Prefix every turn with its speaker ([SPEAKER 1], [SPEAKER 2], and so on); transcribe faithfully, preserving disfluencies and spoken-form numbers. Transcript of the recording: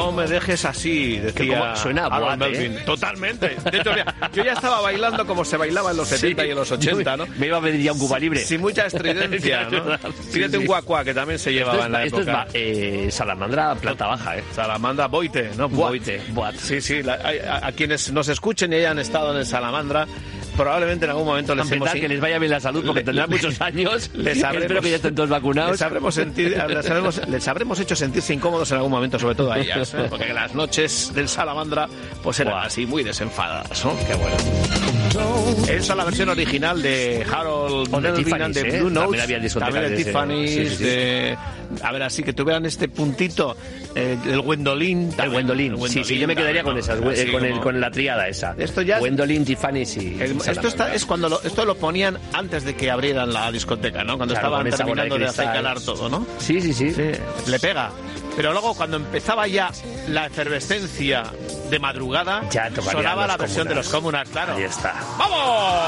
[SPEAKER 1] no me dejes así, decía
[SPEAKER 2] como suena a
[SPEAKER 1] Harold
[SPEAKER 2] boate,
[SPEAKER 1] Melvin.
[SPEAKER 2] ¿eh?
[SPEAKER 1] Totalmente. De hecho, mira, yo ya estaba bailando como se bailaba en los setenta
[SPEAKER 2] Sí.
[SPEAKER 1] y en los ochenta, ¿no?
[SPEAKER 2] Me iba a pedir ya un Cuba Libre.
[SPEAKER 1] Sin mucha estridencia, ¿no?
[SPEAKER 2] Sí,
[SPEAKER 1] Pídete
[SPEAKER 2] sí.
[SPEAKER 1] un guacuá, que también se
[SPEAKER 2] Esto
[SPEAKER 1] llevaba
[SPEAKER 2] es,
[SPEAKER 1] en la
[SPEAKER 2] esto
[SPEAKER 1] época.
[SPEAKER 2] es ba- eh, salamandra planta baja, ¿eh?
[SPEAKER 1] Salamandra Boite, ¿no? Boat.
[SPEAKER 2] Boite, boat.
[SPEAKER 1] Sí, sí. la- a, a quienes nos escuchen y hayan estado en el Salamandra, probablemente en algún momento les hemos...
[SPEAKER 2] Pensar que les vaya bien la salud porque
[SPEAKER 1] Le-
[SPEAKER 2] tendrán muchos años.
[SPEAKER 1] Les habremos-
[SPEAKER 2] Espero que ya estén todos vacunados.
[SPEAKER 1] Les habremos, sentir, les, habremos, les habremos hecho sentirse incómodos en algún momento, sobre todo a ellas, ¿eh? Porque las noches del Salamandra pues eran
[SPEAKER 2] Buah.
[SPEAKER 1] así, muy desenfadadas, ¿no? Qué bueno. Esa es la versión original de Harold
[SPEAKER 2] O de
[SPEAKER 1] Melvin
[SPEAKER 2] Tiffany's,
[SPEAKER 1] and the
[SPEAKER 2] ¿eh?
[SPEAKER 1] Blue Notes.
[SPEAKER 2] También había discotecas
[SPEAKER 1] También de
[SPEAKER 2] de ese-
[SPEAKER 1] Tiffany's,
[SPEAKER 2] sí, sí, sí.
[SPEAKER 1] de... A ver, así que tuvieran este puntito, eh, el Gwendolyn.
[SPEAKER 2] El
[SPEAKER 1] también.
[SPEAKER 2] Gwendolyn.
[SPEAKER 1] El
[SPEAKER 2] Sí, sí, yo me quedaría con
[SPEAKER 1] también,
[SPEAKER 2] esas,
[SPEAKER 1] ¿no?
[SPEAKER 2] eh,
[SPEAKER 1] Así
[SPEAKER 2] con, el,
[SPEAKER 1] como-
[SPEAKER 2] con la triada esa.
[SPEAKER 1] Esto ya es-
[SPEAKER 2] Gwendolyn, Tiffany's y
[SPEAKER 1] El- esto está,
[SPEAKER 2] Salamandra.
[SPEAKER 1] es cuando lo, esto lo ponían antes de que abrieran la discoteca, ¿no? Cuando
[SPEAKER 2] Claro,
[SPEAKER 1] estaban
[SPEAKER 2] con esa bola de
[SPEAKER 1] terminando de
[SPEAKER 2] cristal.
[SPEAKER 1] acicalar todo, ¿no?
[SPEAKER 2] Sí, sí, sí.
[SPEAKER 1] Sí, le pega. Pero luego cuando empezaba ya la efervescencia de madrugada,
[SPEAKER 2] Ya tocarían
[SPEAKER 1] sonaba
[SPEAKER 2] los
[SPEAKER 1] la versión de
[SPEAKER 2] Comunards.
[SPEAKER 1] los Comunards, claro.
[SPEAKER 2] Ahí está.
[SPEAKER 1] ¡Vamos!